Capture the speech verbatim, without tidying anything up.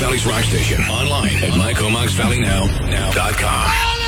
Valley's rock station. Online at my comox valley now dot com.